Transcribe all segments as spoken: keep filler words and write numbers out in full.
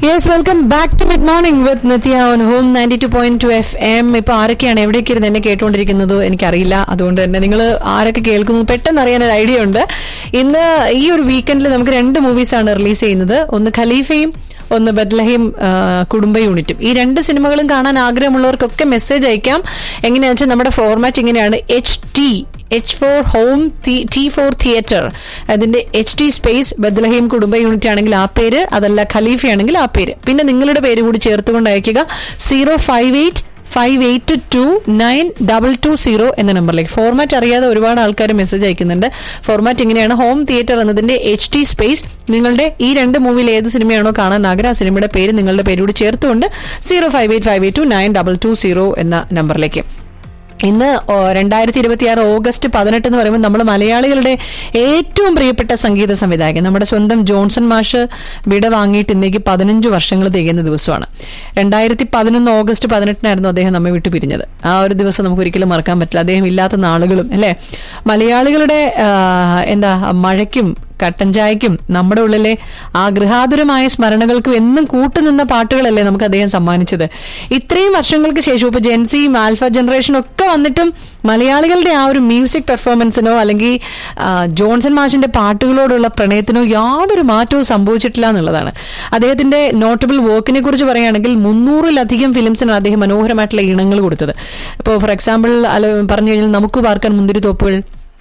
Yes, welcome back to mid morning with Nithya on home ninety two point two F M. ഇപ്പൊ ആരൊക്കെയാണ് എവിടേക്ക് ഇരുന്ന് എന്നെ കേട്ടുകൊണ്ടിരിക്കുന്നത് എനിക്കറിയില്ല. അതുകൊണ്ട് തന്നെ നിങ്ങൾ ആരൊക്കെ കേൾക്കുന്നത് പെട്ടെന്ന് അറിയാൻ ഒരു ഐഡിയ ഉണ്ട്. ഇന്ന് ഈ ഒരു വീക്കെൻഡിൽ നമുക്ക് രണ്ട് മൂവീസാണ് റിലീസ് ചെയ്യുന്നത്. ഒന്ന് ഖലീഫയും ഒന്ന് ബത്ലഹേം കുടുംബ യൂണിറ്റും. ഈ രണ്ട് സിനിമകളും കാണാൻ ആഗ്രഹമുള്ളവർക്കൊക്കെ മെസ്സേജ് അയക്കാം. എങ്ങനെയാണെന്ന് വെച്ചാൽ നമ്മുടെ ഫോർമാറ്റ് ഇങ്ങനെയാണ്: H T H four home, T four theatre, അതിന്റെ എച്ച് ടി സ്പേസ് ബത്ലഹേം കുടുംബ യൂണിറ്റ് ആണെങ്കിൽ ആ പേര്, അതല്ല ഖലീഫ ആണെങ്കിൽ ആ പേര്, പിന്നെ നിങ്ങളുടെ പേര് കൂടി ചേർത്തുകൊണ്ട് അയക്കുക zero five eight five eight to nine double two zero എന്ന നമ്പറിലേക്ക്. ഫോർമാറ്റ് അറിയാതെ ഒരുപാട് ആൾക്കാർ മെസ്സേജ് അയക്കുന്നുണ്ട്. ഫോർമാറ്റ് ഇങ്ങനെയാണ്: ഹോം തിയേറ്റർ എന്നതിന്റെ എച്ച് ടി സ്പേസ് നിങ്ങളുടെ ഈ രണ്ട് മൂവിയിൽ ഏത് സിനിമയാണോ കാണാൻ ആഗ്രഹം ആ സിനിമയുടെ പേര് നിങ്ങളുടെ പേര് കൂടി ചേർത്തുകൊണ്ട് zero five eight five eight to nine double two zero എന്ന നമ്പറിലേക്ക്. ഇന്ന് രണ്ടായിരത്തി ഇരുപത്തി ആറ് ഓഗസ്റ്റ് പതിനെട്ട് എന്ന് പറയുമ്പോൾ നമ്മൾ മലയാളികളുടെ ഏറ്റവും പ്രിയപ്പെട്ട സംഗീത സംവിധായകൻ നമ്മുടെ സ്വന്തം ജോൺസൺ മാഷ് വിട വാങ്ങിയിട്ട് ഇന്നേക്ക് പതിനഞ്ച് വർഷങ്ങൾ തികയുന്ന ദിവസമാണ്. രണ്ടായിരത്തി പതിനൊന്ന് ഓഗസ്റ്റ് പതിനെട്ടിനായിരുന്നു അദ്ദേഹം നമ്മെ വിട്ടു പിരിഞ്ഞത്. ആ ഒരു ദിവസം നമുക്ക് ഒരിക്കലും മറക്കാൻ പറ്റില്ല. അദ്ദേഹം ഇല്ലാത്ത നാളുകളും അല്ലെ. മലയാളികളുടെ എന്താ മഴയ്ക്കും കട്ടൻ ചായക്കും നമ്മുടെ ഉള്ളിലെ ആ ഗൃഹാതുരമായ സ്മരണകൾക്കും എന്നും കൂട്ടുനിന്ന പാട്ടുകളല്ലേ നമുക്ക് അദ്ദേഹം സമ്മാനിച്ചത്. ഇത്രയും വർഷങ്ങൾക്ക് ശേഷം ഇപ്പൊ ജെൻസിയും ആൽഫ ജനറേഷനും ഒക്കെ വന്നിട്ടും മലയാളികളുടെ ആ ഒരു മ്യൂസിക് പെർഫോമൻസിനോ അല്ലെങ്കിൽ ജോൺസൺ മാഷിന്റെ പാട്ടുകളോടുള്ള പ്രണയത്തിനോ യാതൊരു മാറ്റവും സംഭവിച്ചിട്ടില്ല എന്നുള്ളതാണ്. അദ്ദേഹത്തിന്റെ നോട്ടബിൾ വർക്കിനെ കുറിച്ച് പറയുകയാണെങ്കിൽ മുന്നൂറിലധികം ഫിലിംസിനാണ് അദ്ദേഹം മനോഹരമായിട്ടുള്ള ഈണങ്ങൾ കൊടുത്തത്. ഇപ്പോൾ ഫോർ എക്സാമ്പിൾ പറഞ്ഞു കഴിഞ്ഞാൽ നമുക്ക് പാർക്കാൻ മുന്തിരിത്തോപ്പുകൾ,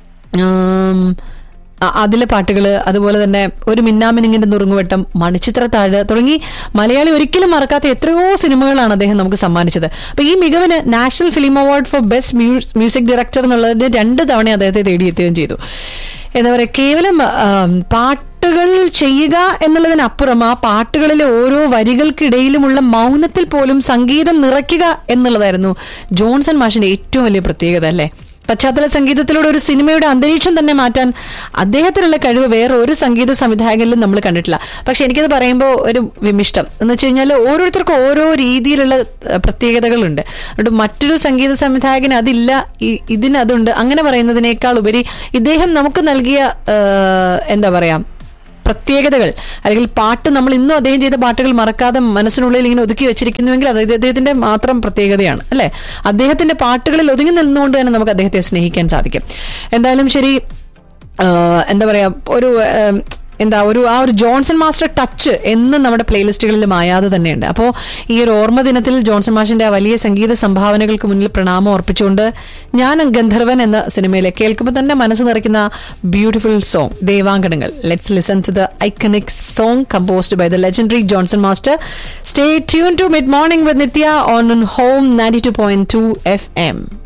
അതിലെ പാട്ടുകൾ, അതുപോലെ തന്നെ ഒരു മിന്നാമിനിങ്ങിന്റെ നുറുങ്ങുവട്ടം, മണിച്ചിത്രത്താഴ് തുടങ്ങി മലയാളി ഒരിക്കലും മറക്കാത്ത എത്രയോ സിനിമകളാണ് അദ്ദേഹം നമുക്ക് സമ്മാനിച്ചത്. അപ്പൊ ഈ മികവിന് national film award for best music director എന്നുള്ളതിന്റെ രണ്ട് തവണ അദ്ദേഹത്തെ തേടിയെത്തുകയും ചെയ്തു. എന്താ പറയുക, കേവലം പാട്ടുകൾ ചെയ്യുക എന്നുള്ളതിനപ്പുറം ആ പാട്ടുകളിലെ ഓരോ വരികൾക്കിടയിലുമുള്ള മൗനത്തിൽ പോലും സംഗീതം നിറയ്ക്കുക എന്നുള്ളതായിരുന്നു ജോൺസൺ മാഷിന്റെ ഏറ്റവും വലിയ പ്രത്യേകത അല്ലേ. പശ്ചാത്തല സംഗീതത്തിലൂടെ ഒരു സിനിമയുടെ അന്തരീക്ഷം തന്നെ മാറ്റാൻ അദ്ദേഹത്തിനുള്ള കഴിവ് വേറെ ഒരു സംഗീത സംവിധായകനിലും നമ്മൾ കണ്ടിട്ടില്ല. പക്ഷെ എനിക്കത് പറയുമ്പോൾ ഒരു വിമിഷ്ടം എന്ന് വെച്ച് കഴിഞ്ഞാൽ ഓരോരുത്തർക്കും ഓരോ രീതിയിലുള്ള പ്രത്യേകതകളുണ്ട്. അതുകൊണ്ട് മറ്റൊരു സംഗീത സംവിധായകന് അതില്ല, ഇതിനതുണ്ട് അങ്ങനെ പറയുന്നതിനേക്കാൾ ഉപരി ഇദ്ദേഹം നമുക്ക് നൽകിയ എന്താ പറയാ പ്രത്യേകതകൾ, അല്ലെങ്കിൽ പാട്ട്, നമ്മൾ ഇന്നും അദ്ദേഹം ചെയ്ത പാട്ടുകൾ മറക്കാതെ മനസ്സിനുള്ളിൽ ഇങ്ങനെ ഒതുക്കി വെച്ചിരിക്കുന്നുവെങ്കിൽ അത് അദ്ദേഹത്തിന്റെ മാത്രം പ്രത്യേകതയാണ് അല്ലെ. അദ്ദേഹത്തിന്റെ പാട്ടുകളിൽ ഒതുങ്ങി നിന്നുകൊണ്ട് തന്നെ നമുക്ക് അദ്ദേഹത്തെ സ്നേഹിക്കാൻ സാധിക്കും. എന്തായാലും ശരി, എന്താ പറയാ ഒരു എന്താ ഒരു ആ ഒരു ജോൺസൺ മാസ്റ്റർ ടച്ച് എന്നും നമ്മുടെ പ്ലേലിസ്റ്റുകളിൽ മായാതെ തന്നെയുണ്ട്. അപ്പോൾ ഈ ഒരു ഓർമ്മ ദിനത്തിൽ ജോൺസൺ മാഷിന്റെ ആ വലിയ സംഗീത സംഭാവനകൾക്ക് മുന്നിൽ പ്രണാമം അർപ്പിച്ചുകൊണ്ട് ഞാൻ ഗന്ധർവൻ എന്ന സിനിമയിലെ കേൾക്കുമ്പോൾ തന്നെ മനസ്സ് നിറയ്ക്കുന്ന beautiful song ദേവാങ്കണങ്ങൾ. Let's listen to the iconic song composed by the legendary Johnson master. Stay tune to mid morning with Nithya on home ninety two point two F M.